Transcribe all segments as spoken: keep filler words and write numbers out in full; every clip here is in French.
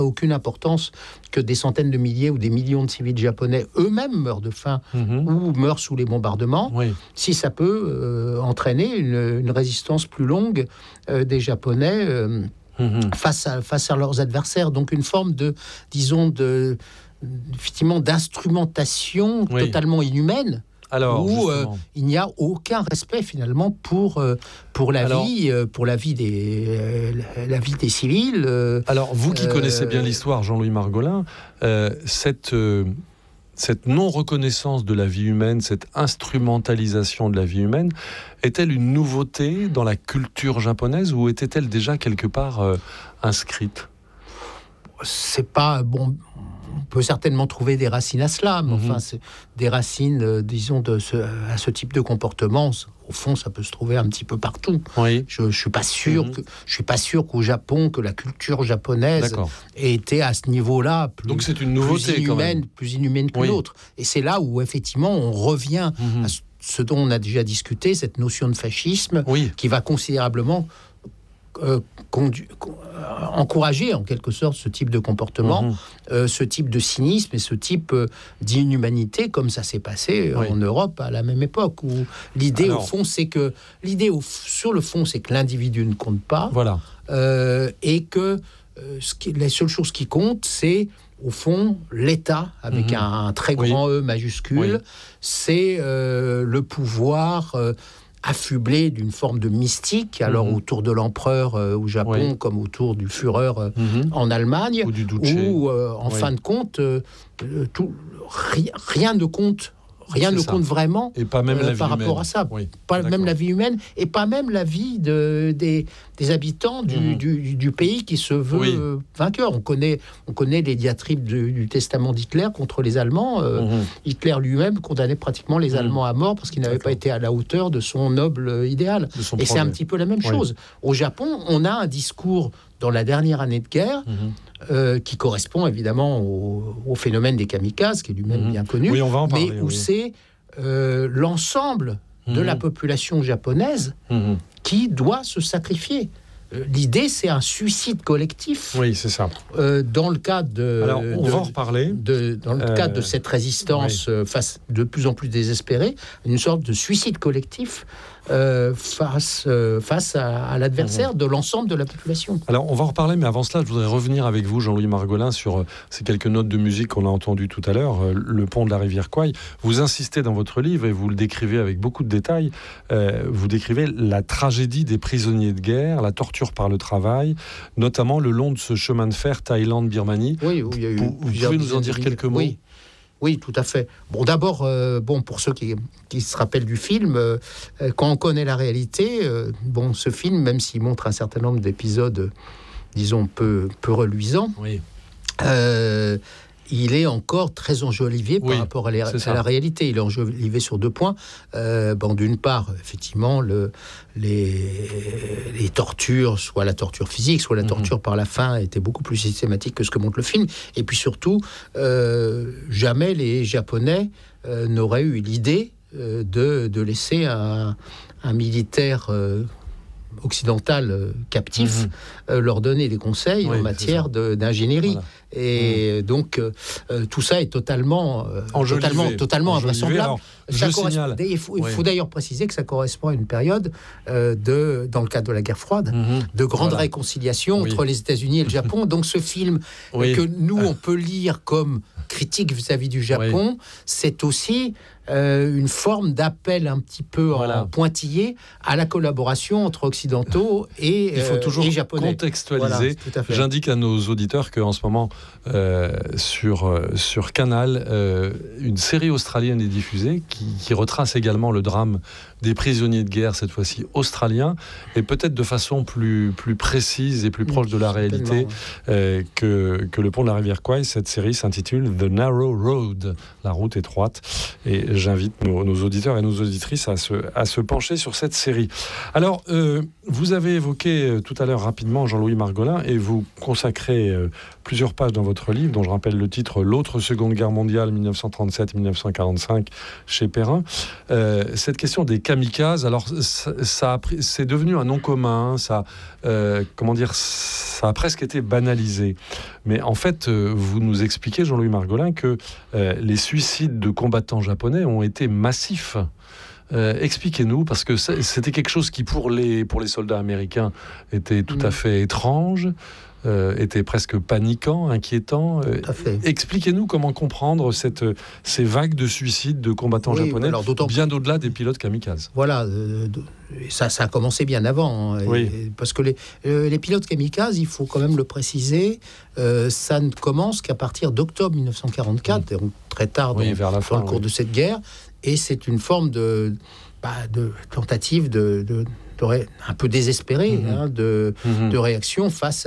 aucune importance que des centaines de milliers ou des millions de civils japonais eux-mêmes meurent de faim mmh. ou meurent sous les bombardements, oui. si ça peut euh, entraîner une, une résistance plus longue euh, des Japonais euh, mmh. face, à, face à leurs adversaires. Donc une forme de, disons, de, effectivement, d'instrumentation oui. totalement inhumaine. Alors, où euh, il n'y a aucun respect finalement pour euh, pour la Alors, vie euh, pour la vie des euh, la vie des civils. Euh, Alors vous qui euh, connaissez bien l'histoire, Jean-Louis Margolin, euh, cette euh, cette non-reconnaissance de la vie humaine, cette instrumentalisation de la vie humaine, est-elle une nouveauté dans la culture japonaise ou était-elle déjà quelque part euh, inscrite ? C'est pas bon. On peut certainement trouver des racines à cela, mais mmh. enfin, c'est des racines, euh, disons, de ce, à ce type de comportement. Au fond, ça peut se trouver un petit peu partout. Oui. Je ne suis pas sûr mmh. que je suis pas sûr qu'au Japon, que la culture japonaise D'accord. ait été à ce niveau-là plus, Donc c'est une nouveauté, plus inhumaine, quand même. plus inhumaine que oui. l'autre. Et c'est là où effectivement on revient mmh. à ce dont on a déjà discuté, cette notion de fascisme, oui. qui va considérablement Euh, condu- euh, encourager en quelque sorte ce type de comportement, mmh. euh, ce type de cynisme et ce type euh, d'inhumanité, comme ça s'est passé oui. en Europe à la même époque, où l'idée Alors... au fond c'est que l'idée au, sur le fond c'est que l'individu ne compte pas, voilà. euh, et que euh, ce qui, la seule chose qui compte c'est au fond l'État avec mmh. un, un très grand oui. E majuscule, oui. c'est euh, le pouvoir. Euh, affublé d'une forme de mystique, alors mmh. autour de l'empereur euh, au Japon, oui. comme autour du Führer euh, mmh. en Allemagne, ou du Duce. où, euh, en oui. fin de compte, euh, tout, ri, rien ne compte, rien C'est ne ça. compte vraiment et pas même euh, la vie par humaine. rapport à ça. Oui. Pas D'accord. même la vie humaine, et pas même la vie de, des, des habitants du, mmh. du, du pays qui se veut oui. euh, vainqueur. On connaît, on connaît les diatribes du, du testament d'Hitler contre les Allemands. Euh, mmh. Hitler lui-même condamnait pratiquement les mmh. Allemands à mort parce qu'ils n'avaient D'accord. pas été à la hauteur de son noble idéal. Son et projet. C'est un petit peu la même oui. chose. Au Japon, on a un discours dans la dernière année de guerre mmh. euh, qui correspond évidemment au, au phénomène des kamikazes, qui est lui-même mmh. bien connu, oui, on va en parler, mais où oui. c'est euh, l'ensemble mmh. de la population japonaise mmh. qui doit se sacrifier. Euh, l'idée, c'est un suicide collectif. Oui, c'est ça. Euh, dans le cadre de... Alors, on de, va en reparler. De, dans le euh, cadre de cette résistance oui. euh, face, de plus en plus désespérée, une sorte de suicide collectif euh, face, euh, face à, à l'adversaire mmh. de l'ensemble de la population. Alors, on va en reparler, mais avant cela, je voudrais revenir avec vous, Jean-Louis Margolin, sur euh, ces quelques notes de musique qu'on a entendues tout à l'heure, euh, le pont de la rivière Kwai. Vous insistez dans votre livre, et vous le décrivez avec beaucoup de détails, euh, vous décrivez la tragédie des prisonniers de guerre, la torture par le travail, notamment le long de ce chemin de fer Thaïlande-Birmanie. Oui, oui, il y a eu vous, vous pouvez nous en dire quelques mots ? Oui. Oui, tout à fait. Bon, d'abord, euh, bon, pour ceux qui, qui se rappellent du film, euh, quand on connaît la réalité, euh, bon, ce film, même s'il montre un certain nombre d'épisodes, euh, disons, peu, peu reluisants, oui. euh, il est encore très enjolivé par oui, rapport à, les, à la réalité. Il est enjolivé sur deux points. Euh, bon, d'une part, effectivement, le, les, les tortures, soit la torture physique, soit la torture mmh. par la faim, étaient beaucoup plus systématiques que ce que montre le film. Et puis surtout, euh, jamais les Japonais euh, n'auraient eu l'idée euh, de, de laisser un, un militaire... Euh, occidental euh, captif, mmh. euh, leur donner des conseils oui, en matière de, d'ingénierie. Voilà. Et mmh. donc, euh, tout ça est totalement, euh, totalement, totalement invraisemblable. Ça correspond, il faut, il faut oui. d'ailleurs préciser que ça correspond à une période, euh, de, dans le cadre de la guerre froide, mmh. de grande voilà. réconciliation oui. entre les États-Unis et le Japon. Donc ce film, oui. que nous, on peut lire comme critique vis-à-vis du Japon, oui. c'est aussi... Euh, une forme d'appel un petit peu voilà. en pointillé à la collaboration entre occidentaux et japonais. Il faut toujours et japonais. Contextualiser. Voilà, à J'indique à nos auditeurs qu'en ce moment, euh, sur, euh, sur Canal, euh, une série australienne est diffusée qui, qui retrace également le drame des prisonniers de guerre, cette fois-ci australiens, et peut-être de façon plus, plus précise et plus proche de la réalité euh, que, que le pont de la rivière Kwai. Cette série s'intitule The Narrow Road, la route étroite, et j'invite nos, nos auditeurs et nos auditrices à se, à se pencher sur cette série. Alors, euh, vous avez évoqué euh, tout à l'heure rapidement Jean-Louis Margolin, et vous consacrez euh, plusieurs pages dans votre livre, dont je rappelle le titre « L'autre Seconde Guerre mondiale, dix-neuf cent trente-sept à dix-neuf cent quarante-cinq » chez Perrin. Euh, cette question des kamikaze, alors ça, ça a, c'est devenu un nom commun, ça, euh, comment dire, ça a presque été banalisé. Mais en fait, euh, vous nous expliquez, Jean-Louis Margolin, que euh, les suicides de combattants japonais ont été massifs. Euh, expliquez-nous, parce que c'était quelque chose qui, pour les, pour les soldats américains, était tout mmh. à fait étrange. Euh, était presque paniquant, inquiétant. Euh, expliquez-nous comment comprendre cette, ces vagues de suicides de combattants oui, japonais, alors, bien au-delà des pilotes kamikazes. Voilà, euh, ça, ça a commencé bien avant. Hein, oui. et, parce que les, euh, les pilotes kamikazes, il faut quand même le préciser, euh, ça ne commence qu'à partir d'octobre dix-neuf cent quarante-quatre, mmh. très tard dans, oui, vers la fin, dans le cours oui. de cette guerre, et c'est une forme de, bah, de tentative de... de un peu désespéré mmh. hein, de, mmh. de réaction face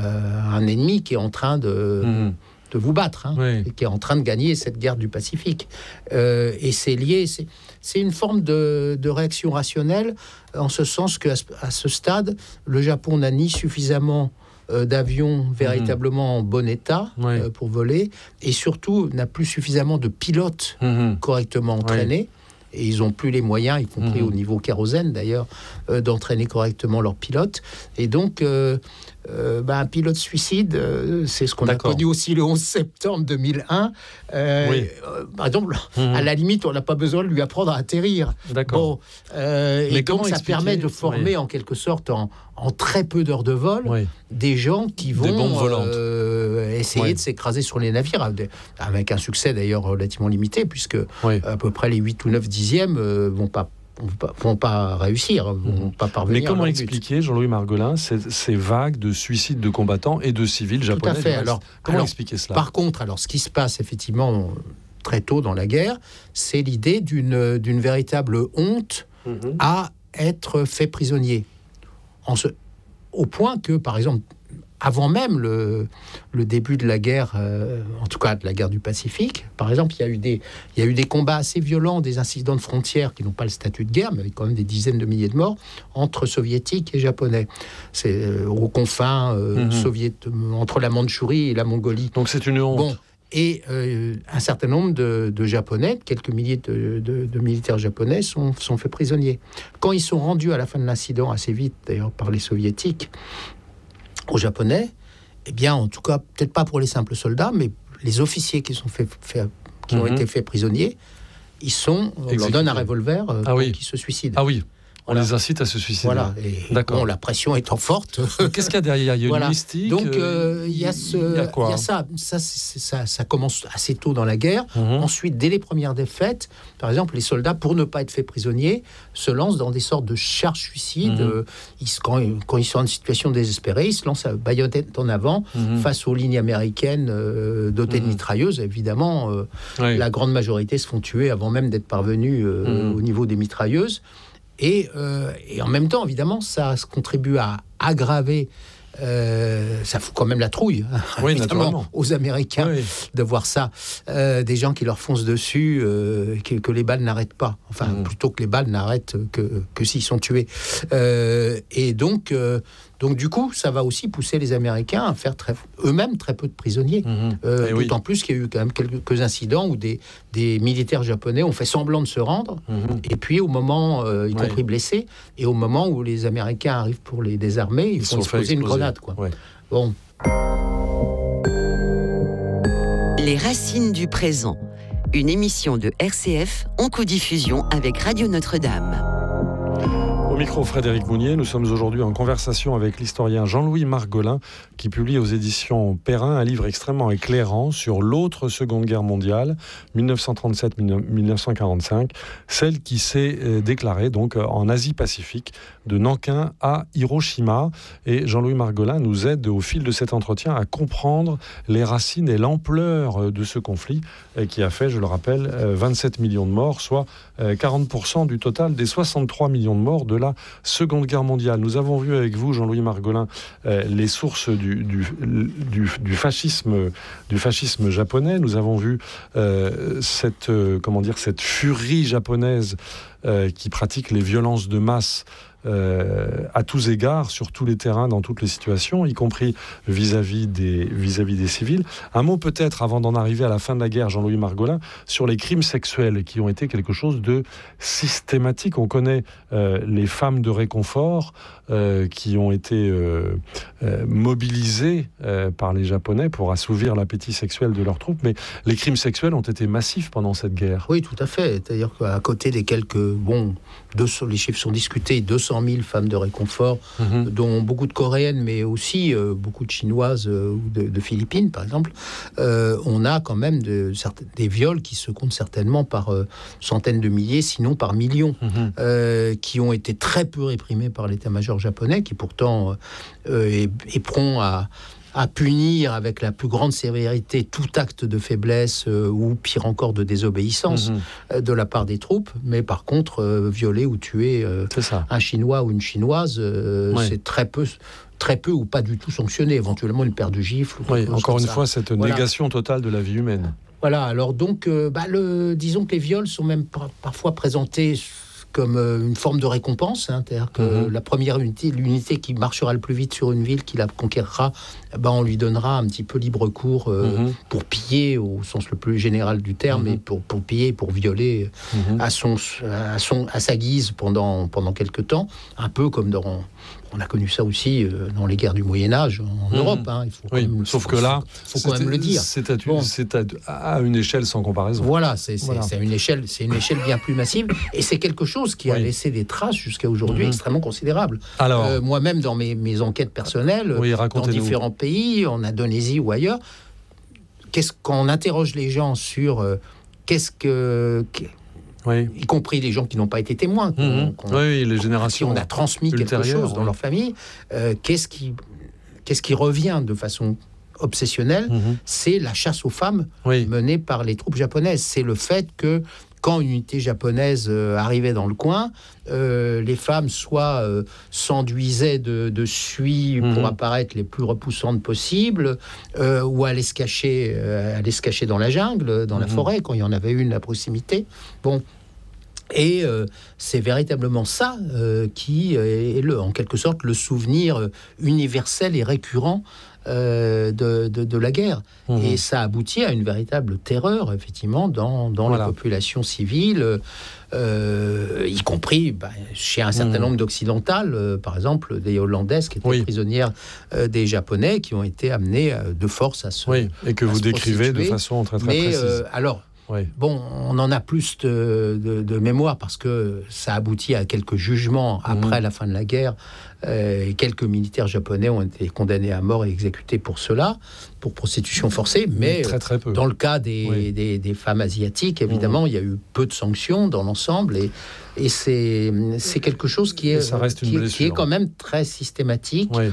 à un ennemi qui est en train de, mmh. de vous battre, hein, oui. et qui est en train de gagner cette guerre du Pacifique. Euh, et c'est lié, c'est, c'est une forme de, de réaction rationnelle, en ce sens qu'à à ce stade, le Japon n'a ni suffisamment euh, d'avions véritablement mmh. en bon état oui. euh, pour voler, et surtout n'a plus suffisamment de pilotes mmh. correctement entraînés. Oui. Et ils n'ont plus les moyens, y compris mmh. au niveau kérosène d'ailleurs, euh, d'entraîner correctement leurs pilotes. Et donc, euh, euh, bah, un pilote suicide, euh, c'est ce qu'on D'accord. a connu aussi le onze septembre deux mille un. Euh, oui. euh, par exemple, mmh. à la limite, on n'a pas besoin de lui apprendre à atterrir. D'accord. Bon, euh, et donc, ça expliquer... permet de former oui. en quelque sorte, en, en très peu d'heures de vol, oui. des gens qui vont euh, essayer oui. de s'écraser sur les navires, avec un succès d'ailleurs relativement limité, puisque oui. à peu près les huit ou neuf dixièmes euh, vont pas vont pas réussir, vont pas parvenir. Mais comment expliquer, Jean-Louis Margolin, ces, ces vagues de suicides de combattants et de civils japonais? Tout à fait. Alors, comment alors, expliquer cela? Par contre, alors, ce qui se passe effectivement très tôt dans la guerre, c'est l'idée d'une, d'une véritable honte mm-hmm. à être fait prisonnier. En ce, au point que, par exemple, avant même le, le début de la guerre, euh, en tout cas de la guerre du Pacifique, par exemple, il y a eu des, il y a eu des combats assez violents, des incidents de frontières qui n'ont pas le statut de guerre, mais avec quand même des dizaines de milliers de morts, entre soviétiques et japonais. C'est euh, aux confins euh, mmh. soviét, entre la Mandchourie et la Mongolie. Donc c'est une honte. Bon, et euh, un certain nombre de, de Japonais, quelques milliers de, de, de militaires japonais sont, sont faits prisonniers. Quand ils sont rendus à la fin de l'incident, assez vite d'ailleurs par les soviétiques, aux Japonais, eh bien, en tout cas, peut-être pas pour les simples soldats, mais les officiers qui, sont fait, fait, qui mmh. ont été faits prisonniers, ils sont, on leur donne un revolver euh, ah oui. qui se suicident. Ah oui, on voilà. les incite à se suicider. Voilà, et D'accord. Bon, la pression étant forte. Qu'est-ce qu'il y a derrière? Il y a une voilà. mystique. Donc, euh, il y a ce, il y a quoi? Il y a ça, ça, c'est, ça, ça commence assez tôt dans la guerre. Mmh. Ensuite, dès les premières défaites, par exemple, les soldats, pour ne pas être faits prisonniers, se lancent dans des sortes de charges suicides. Mmh. Euh, ils, quand, quand ils sont en situation désespérée, ils se lancent à baïonnette en avant mmh. face aux lignes américaines euh, dotées mmh. de mitrailleuses. Évidemment, euh, oui. la grande majorité se font tuer avant même d'être parvenus euh, mmh. au niveau des mitrailleuses. Et, euh, et en même temps, évidemment, ça contribue à aggraver, euh, ça fout quand même la trouille, hein, oui, évidemment, aux Américains oui. de voir ça. Euh, des gens qui leur foncent dessus, euh, que, que les balles n'arrêtent pas. Enfin, mmh. plutôt que les balles n'arrêtent que, que s'ils sont tués. Euh, et donc, euh, donc, du coup, ça va aussi pousser les Américains à faire très, eux-mêmes très peu de prisonniers. Mmh. Euh, d'autant oui. plus qu'il y a eu quand même quelques incidents où des, des militaires japonais ont fait semblant de se rendre. Mmh. Et puis, au moment, euh, y compris oui. blessés, et au moment où les Américains arrivent pour les désarmer, ils, ils font exploser une grenade. Quoi. Ouais. Bon. Les racines du présent. Une émission de R C F en codiffusion avec Radio Notre-Dame. Au micro, Frédéric Mounier, nous sommes aujourd'hui en conversation avec l'historien Jean-Louis Margolin, qui publie aux éditions Perrin un livre extrêmement éclairant sur l'autre Seconde Guerre mondiale, dix-neuf cent trente-sept à dix-neuf cent quarante-cinq, celle qui s'est déclarée donc en Asie-Pacifique, de Nankin à Hiroshima. Et Jean-Louis Margolin nous aide au fil de cet entretien à comprendre les racines et l'ampleur de ce conflit qui a fait, je le rappelle, vingt-sept millions de morts, soit quarante pour cent du total des soixante-trois millions de morts de la Seconde Guerre mondiale. Nous avons vu avec vous, Jean-Louis Margolin, euh, les sources du, du, du, du, fascisme, du fascisme japonais. Nous avons vu euh, cette, euh, comment dire, cette furie japonaise euh, qui pratique les violences de masse euh, à tous égards, sur tous les terrains, dans toutes les situations, y compris vis-à-vis des, vis-à-vis des civils. Un mot peut-être, avant d'en arriver à la fin de la guerre, Jean-Louis Margolin, sur les crimes sexuels qui ont été quelque chose de systématique. On connaît euh, les femmes de réconfort euh, qui ont été euh, euh, mobilisées euh, par les Japonais pour assouvir l'appétit sexuel de leurs troupes, mais les crimes sexuels ont été massifs pendant cette guerre. Oui, tout à fait. C'est-à-dire qu'à côté des quelques... Bon, deux, les chiffres sont discutés, deux cent mille femmes de réconfort, mmh. dont beaucoup de Coréennes, mais aussi euh, beaucoup de Chinoises euh, ou de, de Philippines, par exemple. Euh, on a quand même de, des viols qui se comptent certainement par euh, centaines de milliers, sinon par millions, mmh. euh, qui ont été très peu réprimés par l'état-major japonais, qui pourtant euh, est, est prompt à... à punir avec la plus grande sévérité tout acte de faiblesse euh, ou pire encore de désobéissance mmh. euh, de la part des troupes, mais par contre euh, violer ou tuer euh, un Chinois ou une Chinoise, euh, ouais. c'est très peu, très peu ou pas du tout sanctionné, éventuellement une paire de gifles. Oui, encore une ça. fois, cette voilà. négation totale de la vie humaine. Voilà, alors donc, euh, bah, le, disons que les viols sont même par, parfois présentés comme euh, une forme de récompense, hein, c'est-à-dire que mmh. la première unité, l'unité qui marchera le plus vite sur une ville, qui la conquérera, ben on lui donnera un petit peu libre cours euh, mmh. pour piller, au sens le plus général du terme, mmh. et pour, pour piller, pour violer mmh. à, son, à, son, à sa guise pendant, pendant quelque temps, un peu comme dans... On a connu ça aussi euh, dans les guerres du Moyen-Âge en mmh. Europe. Hein, il faut oui, même, sauf faut, que là, faut, faut quand même le dire. C'est, à, bon. c'est à, à une échelle sans comparaison. Voilà, c'est, c'est, voilà. c'est, une, échelle, c'est une échelle bien plus massive. Et c'est quelque chose qui oui. a laissé des traces jusqu'à aujourd'hui mmh. extrêmement considérables. Alors, euh, moi-même, dans mes, mes enquêtes personnelles, oui, dans différents pays, en Indonésie ou ailleurs, qu'est-ce qu'on interroge les gens sur euh, qu'est-ce que... Oui. y compris les gens qui n'ont pas été témoins, qu'on, mmh. qu'on, oui, les générations qui on a transmis quelque chose dans oui. leur famille, euh, qu'est-ce qui, qu'est-ce qui revient de façon obsessionnelle, mmh. c'est la chasse aux femmes oui. menée par les troupes japonaises. C'est le fait que quand une unité japonaise euh, arrivait dans le coin, euh, les femmes soit euh, s'enduisaient de, de suie mmh. pour apparaître les plus repoussantes possibles, euh, ou allaient se cacher, euh, allaient se cacher dans la jungle, dans mmh. la forêt, quand il y en avait une à proximité. Bon. Et euh, c'est véritablement ça euh, qui est, le, en quelque sorte, le souvenir universel et récurrent euh, de, de, de la guerre. Mmh. Et ça aboutit à une véritable terreur, effectivement, dans, dans voilà. la population civile, euh, y compris bah, chez un certain mmh. nombre d'occidentales, euh, par exemple, des Hollandaises qui étaient oui. prisonnières euh, des Japonais, qui ont été amenées euh, de force à se Oui, et que vous décrivez de façon très, très Mais, précise. Euh, alors, Oui. Bon, on en a plus de, de, de mémoire parce que ça aboutit à quelques jugements après mmh. la fin de la guerre. Euh, et quelques militaires japonais ont été condamnés à mort et exécutés pour cela, pour prostitution forcée. Mais très, très peu. Dans le cas des, oui. des, des femmes asiatiques, évidemment, mmh. il y a eu peu de sanctions dans l'ensemble. Et, et c'est, c'est quelque chose qui est, ça reste une qui, est, qui est quand même très systématique. Oui.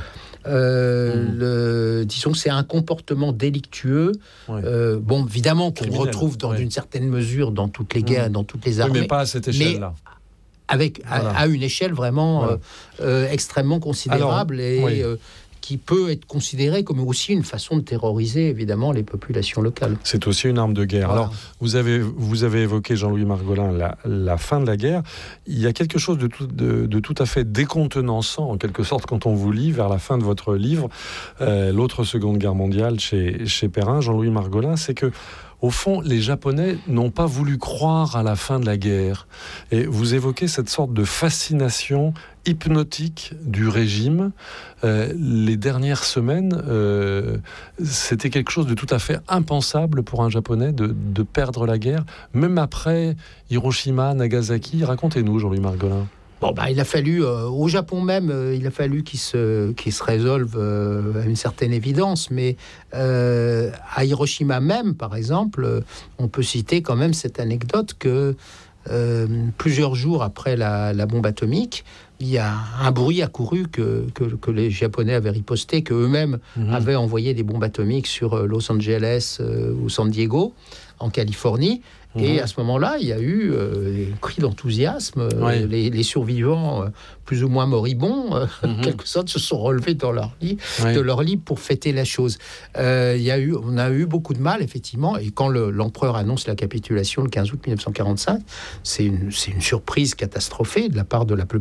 Euh, mmh. le, disons que c'est un comportement délictueux. Ouais. Euh, bon, évidemment, qu'on Criminel. retrouve dans ouais. une certaine mesure dans toutes les guerres, mmh. dans toutes les armées. Oui, mais pas à cette échelle-là. Avec, voilà. à, à une échelle vraiment voilà. euh, extrêmement considérable. Alors, et oui. euh, qui peut être considérée comme aussi une façon de terroriser, évidemment, les populations locales. C'est aussi une arme de guerre. Voilà. Alors, vous avez, vous avez évoqué, Jean-Louis Margolin, la, la fin de la guerre. Il y a quelque chose de tout, de, de tout à fait décontenançant, en quelque sorte, quand on vous lit, vers la fin de votre livre, euh, l'autre Seconde Guerre mondiale, chez, chez Perrin, Jean-Louis Margolin, c'est que au fond, les Japonais n'ont pas voulu croire à la fin de la guerre. Et vous évoquez cette sorte de fascination hypnotique du régime. Euh, les dernières semaines, euh, c'était quelque chose de tout à fait impensable pour un Japonais de, de perdre la guerre, même après Hiroshima, Nagasaki. Racontez-nous, Jean-Louis Margolin. Bon, bah, il a fallu, euh, au Japon même, euh, il a fallu qu'il se, qu'il se résolve euh, à une certaine évidence, mais euh, à Hiroshima même, par exemple, euh, on peut citer quand même cette anecdote que euh, plusieurs jours après la, la bombe atomique, il y a un bruit accouru que, que, que les Japonais avaient riposté, qu'eux-mêmes mmh. avaient envoyé des bombes atomiques sur Los Angeles euh, ou San Diego, en Californie. Et à ce moment-là, il y a eu euh, des cris d'enthousiasme. Oui. Euh, les, les survivants, euh, plus ou moins moribonds, euh, mm-hmm. en quelque sorte, se sont relevés dans leur lit, oui. de leur lit pour fêter la chose. Euh, il y a eu, on a eu beaucoup de mal, effectivement. Et quand le, l'empereur annonce la capitulation le quinze août mille neuf cent quarante-cinq, c'est une, c'est une surprise catastrophée de la part de la plupart des, Jap-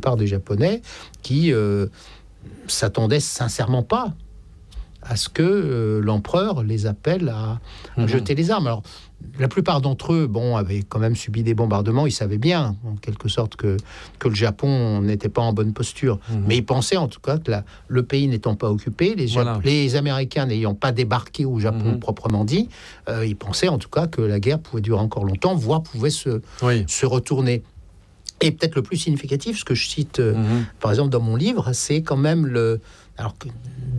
Japonais qui euh, s'attendaient sincèrement pas à ce que euh, l'empereur les appelle à, à mmh. jeter les armes. Alors, la plupart d'entre eux, bon, avaient quand même subi des bombardements. Ils savaient bien, en quelque sorte, que, que le Japon n'était pas en bonne posture. Mmh. Mais ils pensaient, en tout cas, que la, le pays n'étant pas occupé, les, voilà. Jap- les Américains n'ayant pas débarqué au Japon mmh. proprement dit, euh, ils pensaient, en tout cas, que la guerre pouvait durer encore longtemps, voire pouvait se, oui. se retourner. Et peut-être le plus significatif, ce que je cite, euh, mmh. par exemple, dans mon livre, c'est quand même le... Alors que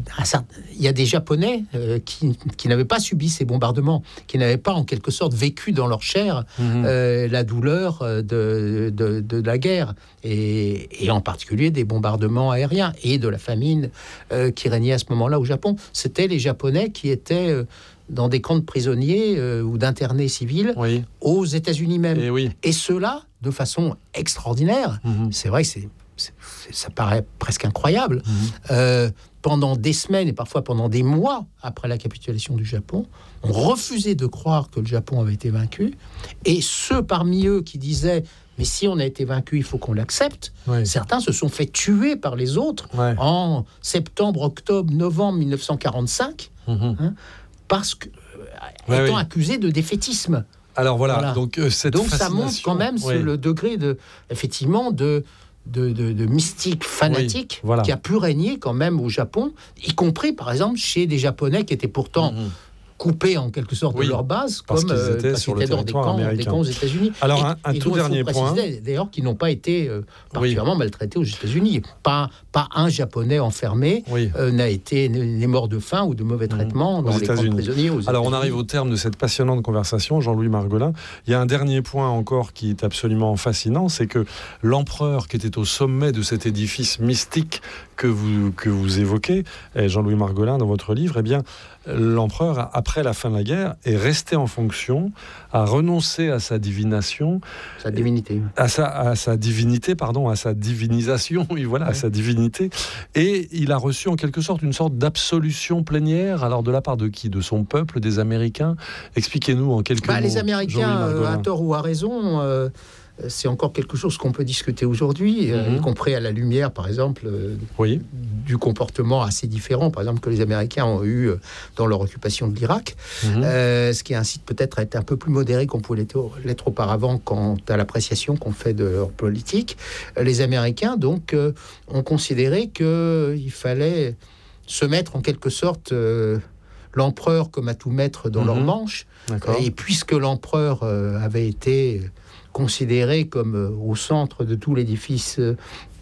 il y a des Japonais euh, qui, qui n'avaient pas subi ces bombardements, qui n'avaient pas en quelque sorte vécu dans leur chair mmh. euh, la douleur de, de, de la guerre, et, et en particulier des bombardements aériens et de la famine euh, qui régnait à ce moment-là au Japon. C'était les Japonais qui étaient euh, dans des camps de prisonniers euh, ou d'internés civils oui. aux États-Unis même. Et, oui. et ceux-là, de façon extraordinaire, mmh. c'est vrai que c'est C'est, ça paraît presque incroyable. Mmh. Euh, pendant des semaines et parfois pendant des mois après la capitulation du Japon, on refusait de croire que le Japon avait été vaincu. Et ceux parmi eux qui disaient « mais si on a été vaincu, il faut qu'on l'accepte ouais. », certains se sont fait tuer par les autres ouais. en septembre, octobre, novembre mille neuf cent quarante-cinq, mmh. hein, parce que, ouais, étant ouais. accusés de défaitisme. Alors voilà, voilà. donc, euh, cette donc ça montre quand même ouais. le degré de, effectivement, de... De, de, de mystique fanatique oui, voilà. qui a pu régner quand même au Japon, y compris par exemple chez des Japonais qui étaient pourtant mmh. coupés en quelque sorte oui, de leur base, comme qu'ils étaient euh, sur le dans des camps, des camps aux États-Unis. Alors et, un, un et tout dernier point, d'ailleurs, qui n'ont pas été euh, particulièrement oui. maltraités aux États-Unis. Pas pas un Japonais enfermé oui. euh, n'a été n'est mort de faim ou de mauvais traitements mmh. dans aux les camps de prisonniers aux Alors États-Unis. On arrive au terme de cette passionnante conversation, Jean-Louis Margolin. Il y a un dernier point encore qui est absolument fascinant, c'est que l'empereur qui était au sommet de cet édifice mystique que vous que vous évoquez, Jean-Louis Margolin, dans votre livre, eh bien l'empereur, après la fin de la guerre, est resté en fonction, a renoncé à sa divination, sa divinité, à sa, à sa divinité, pardon, à sa divinisation, oui, voilà, ouais. à sa divinité, et il a reçu en quelque sorte une sorte d'absolution plénière. Alors de la part de qui? De son peuple, des Américains? Expliquez-nous en quelques bah, mots. Les Américains, euh, à tort ou à raison. Euh... C'est encore quelque chose qu'on peut discuter aujourd'hui, mmh. euh, y compris à la lumière, par exemple, euh, oui. du comportement assez différent, par exemple, que les Américains ont eu euh, dans leur occupation de l'Irak, mmh. euh, ce qui incite peut-être à être un peu plus modéré qu'on pouvait l'être, l'être auparavant quant à l'appréciation qu'on fait de leur politique. Les Américains, donc, euh, ont considéré qu'il fallait se mettre en quelque sorte euh, l'empereur comme à tout mettre dans mmh. leur manche. D'accord. Et puisque l'empereur euh, avait été considéré comme euh, au centre de tout l'édifice euh,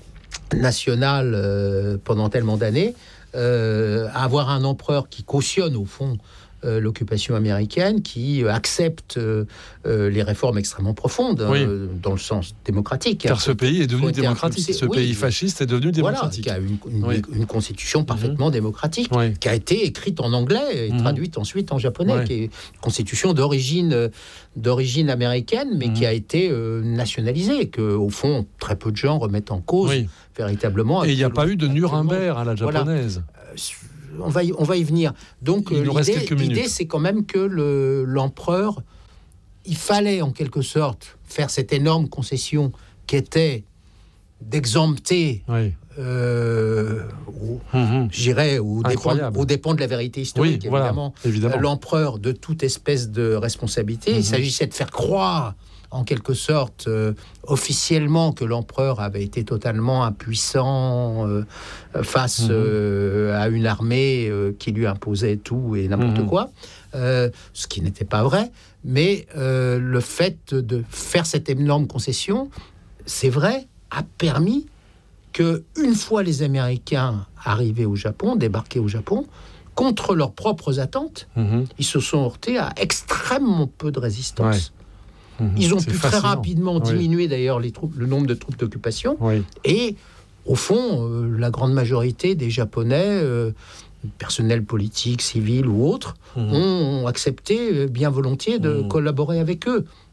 national euh, pendant tellement d'années, euh, avoir un empereur qui cautionne au fond euh, l'occupation américaine, qui accepte euh, euh, les réformes extrêmement profondes, oui. euh, dans le sens démocratique. Car ce pays est devenu démocratique. Ce oui, pays fasciste est devenu démocratique. Voilà, qui a une, une, oui. une constitution parfaitement mmh. démocratique, oui. qui a été écrite en anglais et mmh. traduite ensuite en japonais, oui. qui est une constitution d'origine, d'origine américaine, mais mmh. qui a été euh, nationalisée, que au fond, très peu de gens remettent en cause oui. véritablement. Et il n'y a pas eu de Nuremberg à la japonaise. Voilà. Euh, On va, y, on va y venir. Donc, il nous l'idée, reste quelques l'idée minutes. c'est quand même que le, l'empereur, il fallait en quelque sorte faire cette énorme concession qui était d'exempter, oui. euh, ou, mmh. j'irais, aux dépens, aux dépens de la vérité historique, oui, voilà, évidemment, évidemment. l'empereur de toute espèce de responsabilité. Mmh. Il s'agissait de faire croire, en quelque sorte, euh, officiellement, que l'empereur avait été totalement impuissant euh, face mmh. euh, à une armée euh, qui lui imposait tout et n'importe mmh. quoi, euh, ce qui n'était pas vrai. Mais euh, le fait de faire cette énorme concession, c'est vrai, a permis que, une fois les Américains arrivés au Japon, débarqués au Japon, contre leurs propres attentes, mmh. ils se sont heurtés à extrêmement peu de résistance. Ouais. Mmh, Ils ont pu fascinant. très rapidement oui. diminuer d'ailleurs les troupes, le nombre de troupes d'occupation. Oui. Et au fond, euh, la grande majorité des Japonais, euh, personnel politique, civil ou autre, mmh. ont accepté bien volontiers de mmh. collaborer avec eux.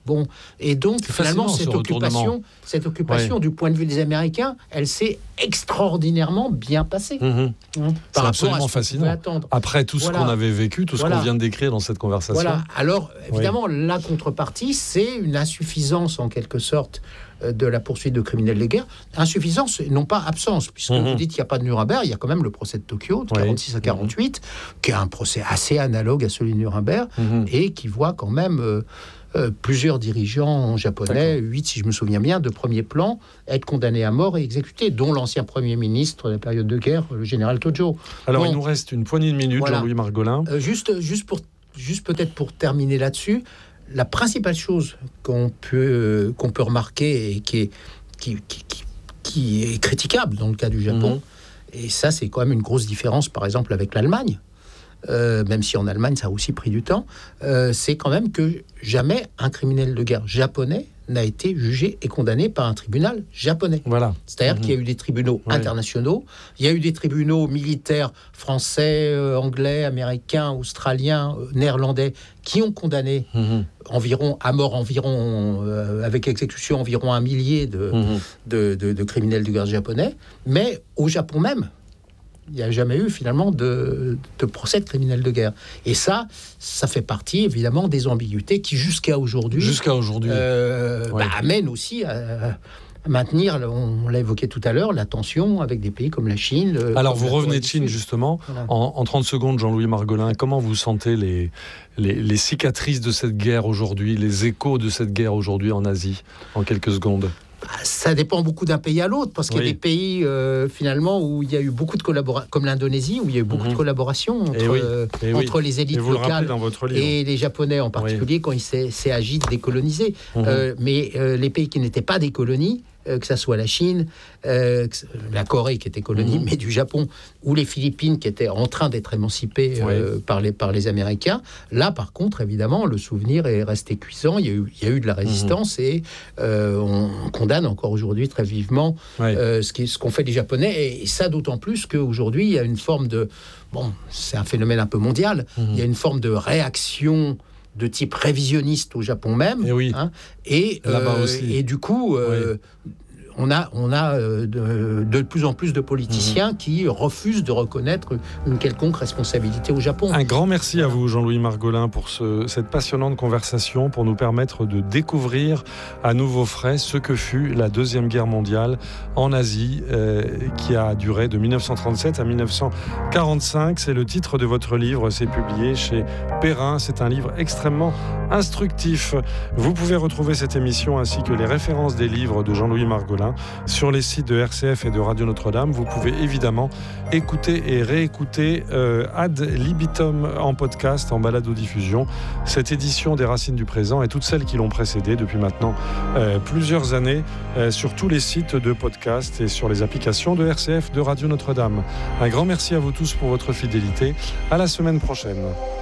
Bon, et donc finalement cette occupation, cette occupation ouais. du point de vue des Américains, elle s'est extraordinairement bien passée. Mmh. Mmh. C'est absolument fascinant. Après tout ce voilà. qu'on avait vécu, tout ce voilà. qu'on vient de décrire dans cette conversation. Voilà. Alors évidemment, oui. la contrepartie, c'est une insuffisance en quelque sorte de la poursuite de criminels de guerre. Insuffisance, non pas absence, puisque mmh. vous dites qu'il n'y a pas de Nuremberg, il y a quand même le procès de Tokyo, de quarante-six oui. à quarante-huit, mmh. qui est un procès assez analogue à celui de Nuremberg, mmh. et qui voit quand même euh, euh, plusieurs dirigeants japonais, huit si je me souviens bien, de premier plan, être condamnés à mort et exécutés, dont l'ancien Premier ministre de la période de guerre, le général Tojo. Alors, bon, il nous reste une poignée de minutes, voilà. Jean-Louis Margolin. Euh, juste, juste, pour, juste peut-être pour terminer là-dessus, la principale chose qu'on peut, euh, qu'on peut remarquer et qui est, qui, qui, qui, qui est critiquable dans le cas du Japon, mmh. et ça c'est quand même une grosse différence par exemple avec l'Allemagne, euh, même si en Allemagne ça a aussi pris du temps, euh, c'est quand même que jamais un criminel de guerre japonais n'a été jugé et condamné par un tribunal japonais. Voilà. C'est-à-dire mmh. qu'il y a eu des tribunaux ouais. internationaux, il y a eu des tribunaux militaires français, euh, anglais, américains, australiens, euh, néerlandais, qui ont condamné mmh. environ, à mort environ, euh, avec exécution, environ un millier de, mmh. de, de, de criminels de guerre japonais. Mais au Japon même, il n'y a jamais eu finalement de, de procès de criminels de guerre. Et ça, ça fait partie évidemment des ambiguïtés qui jusqu'à aujourd'hui, jusqu'à aujourd'hui, euh, ouais. bah, amènent aussi à, à maintenir, on l'a évoqué tout à l'heure, la tension avec des pays comme la Chine. Alors vous revenez de Chine justement, voilà. en, en trente secondes, Jean-Louis Margolin, comment vous sentez les, les, les cicatrices de cette guerre aujourd'hui, les échos de cette guerre aujourd'hui en Asie, en quelques secondes? Ça dépend beaucoup d'un pays à l'autre, parce qu'il oui. y a des pays, euh, finalement, où il y a eu beaucoup de collaboration, comme l'Indonésie, où il y a eu beaucoup mmh. de collaboration entre, oui. euh, entre oui. les élites locales et les Japonais en particulier, oui. quand il s'est, s'est agi de décoloniser. Mmh. Euh, mais euh, les pays qui n'étaient pas des colonies, euh, que ça soit la Chine, euh, la Corée qui était colonie, mmh. mais du Japon, ou les Philippines qui étaient en train d'être émancipées euh, oui. par, les, par les Américains. Là, par contre, évidemment, le souvenir est resté cuisant. Il y a eu, il y a eu de la résistance mmh. et euh, on condamne encore aujourd'hui très vivement oui. euh, ce, qui, ce qu'ont fait les Japonais. Et, et ça, d'autant plus qu'aujourd'hui, il y a une forme de... Bon, c'est un phénomène un peu mondial. Mmh. Il y a une forme de réaction de type révisionniste au Japon même, et, oui. hein, et, euh, et du coup, euh, oui. on a, on a euh, de, de plus en plus de politiciens mmh. qui refusent de reconnaître une quelconque responsabilité au Japon. Un grand merci à vous, Jean-Louis Margolin, pour ce, cette passionnante conversation, pour nous permettre de découvrir à nouveau frais ce que fut la Deuxième Guerre mondiale en Asie, euh, qui a duré de dix-neuf cent trente-sept à dix-neuf cent quarante-cinq. C'est le titre de votre livre, c'est publié chez Perrin. C'est un livre extrêmement instructif. Vous pouvez retrouver cette émission ainsi que les références des livres de Jean-Louis Margolin sur les sites de R C F et de Radio Notre-Dame. Vous pouvez évidemment écouter et réécouter euh, ad libitum en podcast, en balado-diffusion, cette édition des Racines du Présent et toutes celles qui l'ont précédée depuis maintenant euh, plusieurs années euh, sur tous les sites de podcast et sur les applications de R C F, de Radio Notre-Dame. Un grand merci à vous tous pour votre fidélité. À la semaine prochaine.